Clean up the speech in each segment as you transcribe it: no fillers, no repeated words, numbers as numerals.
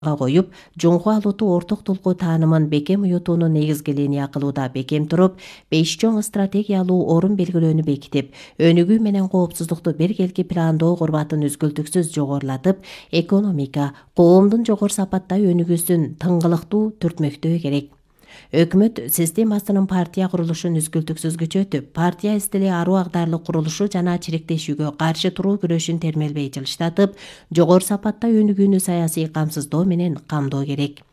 коюп, жуңгу алууту орток тулкуу таанымын бекем уютуунун негизги линия кылууда бекем туруп, 5 чоң стратегиялуу орун белгилөөнү бекитип, өнүгүү менен коопсуздукту биргелки пландоо курбатын үзгүлтүксүз жогорулатып, экономика, коомдун жогору сапаттай өнүгүүсүн тыңгылыктуу түртмөктөө керек. Өкмөт системасынын партия курулушун үзгүлтүксүз күчөтүп, партия стили аруу агдарлык курулушу жана чиректешүүгө каршы туруу күрөшүн термелбей жылыштатып, жогору сапатта өнүгүүнү саясий камсыздоо менен камдоо керек.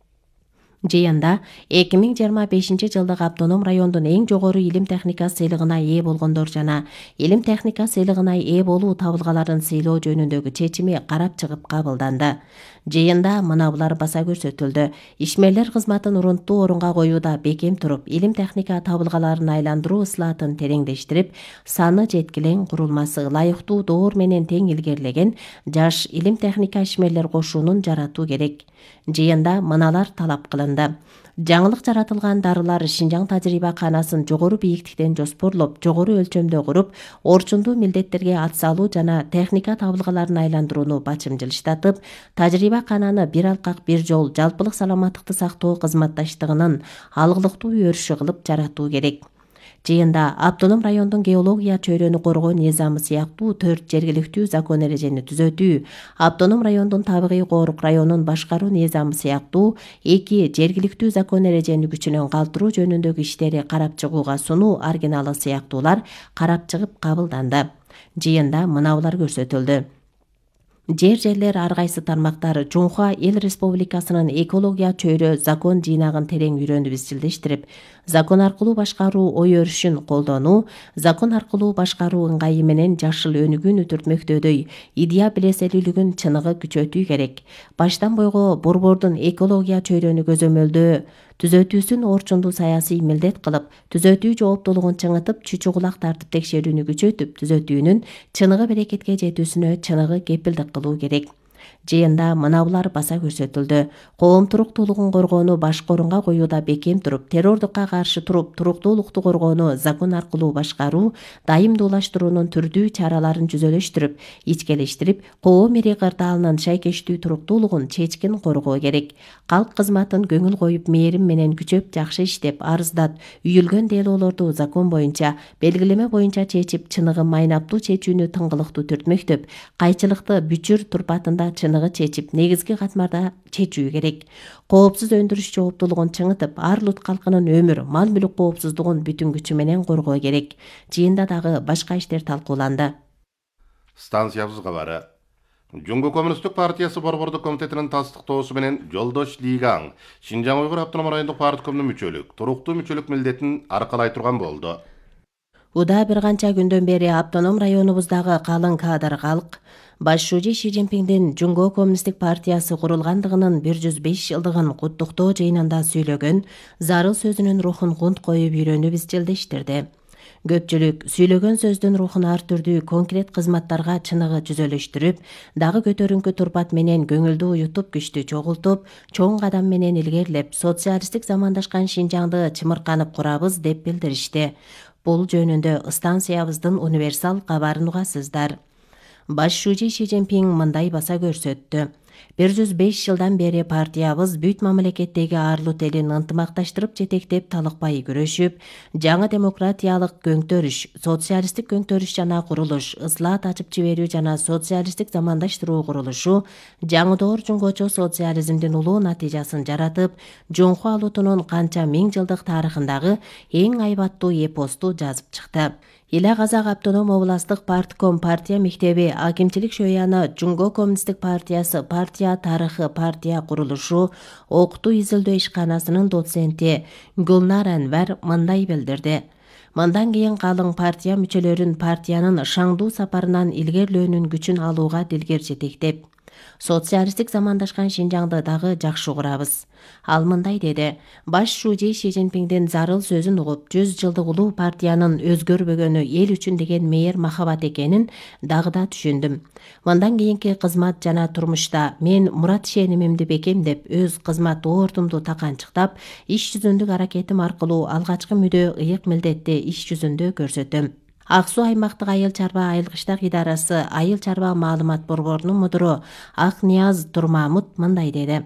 Жыйында 2025-жылдык автоном райондун эң жогору илим техника сыйлыгына ээ болгондор жана илим техника сыйлыгына ээ болуу табылгаларын сыйлоо жөнүндөгү чечими карап чыгып кабылданды. Жыйында мына булар баса көрсөтүлдү. Ишмерлер кызматын урунттуу орунга коюуда бекем туруп, илим техника табылгаларын айландыруу ыслаатын тереңдештирип, саны жеткилең курулмасы ылайыктуу доор менен тең илгерилеген жаш илим техника ишмерлер кошунун жаратуу керек. Жыйында мыналар талап кылынды. Жаңылык жаратылган дарылар Шинжаң тажрыйбаканасын жогору бийиктиктен жоспорлоп, жогору өлчөмдө куруп, орчундуу милдеттерге атсалуу жана техника табылгаларын айландырууну бачым жылыштатып, тажрыйбакананы бир алкак бир жол жалпылык саламаттыкты сактоо кызматташтыгынын алгылыктуу өрүшү кылып жаратуу керек. Жыйында автоном райондун геология чөйрөнү коргоо низамы сыяктуу 4 жергиликтүү закон эрежени түзөтүү, автоном райондун табигый коорук районун башкаруу низамы сыяктуу 2 жергиликтүү закон эрежени күчүнөн калтыруу жөнүндөгү иштери карап чыгууга сунуу аргиналы сыяктуулар карап чыгып кабылданды. Жыйында мына булар көрсөтүлдү. Жерлер ар кайсы тармактар Жунхуа Эл Республикасынын экология чөйрө закон жыйнагын терең үйрөнүп изчилдештирип, закон аркылуу башкаруу ой өрүшүн колдонуу, закон аркылуу башкаруу ыңгайы менен жашыл өнүгүүнү түртмөктөөдөй идея билеселүүлүгүн чыныгы күчөтүү керек. Баштан бойго борбордун экология чөйрөнү көзөмөлдөө түзөтүүсүн орчундуу саясий милдет кылып, түзөтүү жооптуулугун чыңытып, чүчү кулак тартып текшерүүнү күчөтүп, түзөтүүнүн чыныгы берекетке жетүүсүнө чыныгы кепилдик кылуу керек. Жыйында мына булар баса көрсөтүлдү. Коом туруктуулугун коргоону башкы орунга коюуда бекем туруп, террордукка каршы туруп, туруктуулукту коргоону закон аркылуу башкаруу, дайымдуулаштыруунун түрдүү чараларын жүзөлөштүрүп, ичкелештирип, коом эри кырдаалынын шайкештүү туруктуулугун чечкин коргоо керек. Калк кызматын көңүл коюп, мээрим менен күчөп, жакшы иштеп, арыздат, үйүлгөн делоолорду закон боюнча, белгилеме боюнча чечип, чыныгы майнаптуу чечүүнү тыңгылыктуу түртмөктөп, кайчылыкты бүчүр турпатында чыныгы чечип, негизги катмарда чечүү керек. Коопсуз өндүрүш жооптуулугун чыңытып, ар улут калкынын өмүр, мал-мүлүк коопсуздугун бүтүн күчү менен коргоо керек. Жыйында дагы башка иштер талкууланды. Станциябыз кабары. Жуңгу Коммунисттик партиясы борбордук комитетинин тастыктоосу менен Жолдош Лигаң Шинжаң Уйгур автоном райондук парткомдун мүчөлүк, туруктуу мүчөлүк милдетин аркалай турган болду. Уда бир канча күндөн бери автоном районубуздагы калың кадр калк баш шужи Ши Цзиньпиндин Жуңгу Коммунисттик партиясы курулгандыгынын 105 жылдыгын куттуктоо жыйынында сүйлөгөн зарыл сөзүнүн рухун кунт коюп үйрөнүп изчилдештирди. Көпчүлүк сүйлөгөн сөздүн рухун ар түрдүү конкрет кызматтарга чыныгы жүзөлөштүрүп, дагы көтөрүңкү турпат менен көңүлдү уютуп, күчтү чогултуп, чоң кадам менен илгерилеп, социалисттик замандашкан Шинжаңды чымырканып курабыз деп билдиришти. Бул жөнүндө станциябыздын универсал кабарын угасыздар. Баш шужи Ши Цзиньпин мындай баса көрсөттү. 105 жылдан бери партиябыз бүт мамлекеттеги ар улут элин ынтымакташтырып жетектеп, талыкпай күрөшүп, жаңы демократиялык көңтөрүш, социалисттик көңтөрүш жана курулуш, ыслаат ачып жиберүү жана социалисттик замандаштыруу курулушу, жаңыдоор жуңгочо социализмдин улуу натыйжасын жаратып, Жунхуа улутунун канча миң жылдык тарыхындагы эң айбаттуу эпосту жазып чыкты. Иле Казак автоном областык партком партия мектеби акимчилик шөяны Жуңгу Коммунисттик партиясы партия тарыхы партия курулушу окутуу изилдөө ишканасынын доценти Гулнар Анвар мындай билдирди. Мындан кийин калың партия мүчөлөрүн партиянын шаңдуу сапарынан илгерилөөнүн күчүн алууга дилгер жетектеп, социалисттик замандашкан Шинжаңды дагы жакшы курабыз. Ал мындай деди. Баш шужи Ши Цзиньпиндин зарыл сөзүн угуп, 100 жылдык улуу партиянын өзгөрбөгөнү эл үчүн деген мээр махабат экенин дагы да түшүндүм. Мындан кийинки кызмат жана турмушта мен мурат ишенимимди бекемдеп, өз кызмат оортумду таканчыктап, иш жүзүндүк аракетим аркылуу алгачкы мүдө ыйык милдетти иш жүзүндө көрсөтөм. Ак Суу аймактык айыл чарба айылгычтак идарасы айыл чарба маалымат борборунун мудуру Акнияз Турмамут мындай деди.